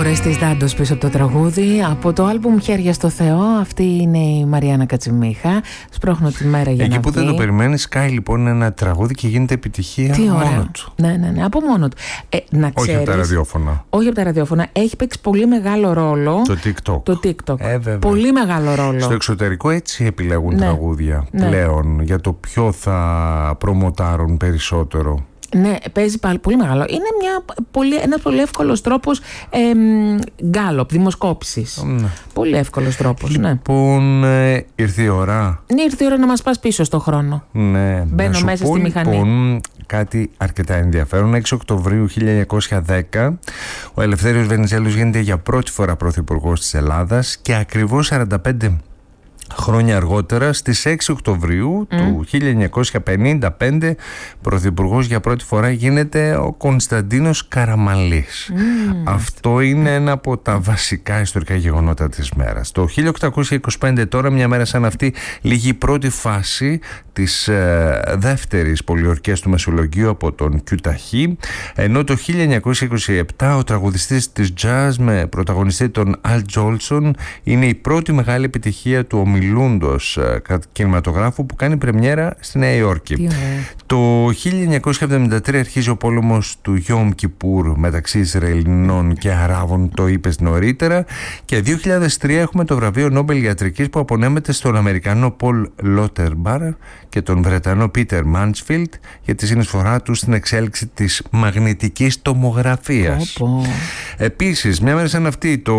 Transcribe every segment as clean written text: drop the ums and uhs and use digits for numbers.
Ορέστης Δάντος πίσω από το τραγούδι. Από το άλμπουμ Χέρια στο Θεό, αυτή είναι η Μαριάννα Κατσιμίχα. Σπρώχνω τη μέρα για εκεί να που βγει. δεν το περιμένει, σκάει λοιπόν ένα τραγούδι και γίνεται επιτυχία. Τι μόνο ωραία. του. Ναι, από μόνο του. Να Όχι ξέρεις, από τα ραδιόφωνα. Όχι από τα ραδιόφωνα. Έχει παίξει πολύ μεγάλο ρόλο Το TikTok. Το πολύ μεγάλο ρόλο. Στο εξωτερικό έτσι επιλέγουν τραγούδια Ναι. πλέον για το ποιο θα προμοτάρουν περισσότερο. Ναι, παίζει πολύ μεγάλο. Είναι ένας πολύ εύκολος τρόπος γκάλοπ, δημοσκόπησης. Ναι. Πολύ εύκολος τρόπος, ναι. Λοιπόν, ήρθε η ώρα. Ναι, ήρθε η ώρα να μας πας πίσω στο χρόνο. Ναι, Μπαίνω μέσα στη μηχανή. Λοιπόν, κάτι αρκετά ενδιαφέρον. 6 Οκτωβρίου 1910 ο Ελευθέριος Βενιζέλος γίνεται για πρώτη φορά πρωθυπουργός της Ελλάδας και ακριβώς 45 χρόνια αργότερα, στις 6 Οκτωβρίου του 1955, πρωθυπουργός για πρώτη φορά γίνεται ο Κωνσταντίνος Καραμανλής. Αυτό είναι ένα από τα βασικά ιστορικά γεγονότα της μέρας. Το 1825 τώρα, μια μέρα σαν αυτή, λήγει η πρώτη φάση της δεύτερης πολιορκίας του Μεσολογγίου από τον Κιουταχή, ενώ το 1927 ο τραγουδιστής της jazz με πρωταγωνιστή τον Αλ Τζόλσον είναι η πρώτη μεγάλη επιτυχία του ομιλούντος κινηματογράφου που κάνει πρεμιέρα στη Νέα Υόρκη. Το 1973 αρχίζει ο πόλεμος του Γιόμ Κιπούρ μεταξύ Ισραηλινών και Αράβων, το είπες νωρίτερα, και 2003 έχουμε το βραβείο Νόμπελ Ιατρικής που απονέμεται στον Αμερικανό Πολ Λότερμπαρ και τον Βρετανό Πίτερ Μάντσφιλντ για τη συνεισφορά του στην εξέλιξη της μαγνητικής τομογραφίας. Επίσης, μια μέρα σαν αυτή, το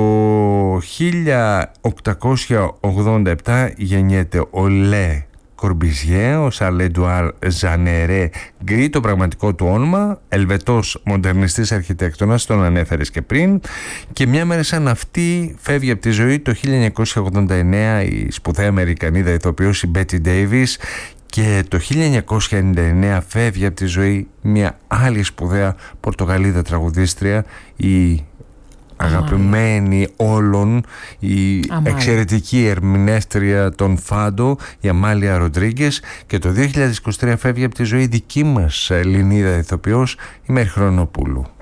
1887 γεννιέται ο Λε Κορμπιζιέ, ο Σαρλ Εντουάρ Ζανερέ Γκρι, το πραγματικό του όνομα, Ελβετός μοντερνιστής αρχιτέκτονας, τον ανέφερες και πριν. Και μια μέρα σαν αυτή φεύγει από τη ζωή το 1989 η σπουδαία Αμερικανίδα ηθοποιός η Μπέτι Ντέιβις, και το 1999 φεύγει από τη ζωή μια άλλη σπουδαία Πορτογαλίδα τραγουδίστρια, η αγαπημένη όλων, η εξαιρετική ερμηνεύτρια των Φάντο, η Αμάλια Ροντρίγκες, και το 2023 φεύγει από τη ζωή δική μας Ελληνίδα ηθοποιός, η Μέρη Χρονοπούλου.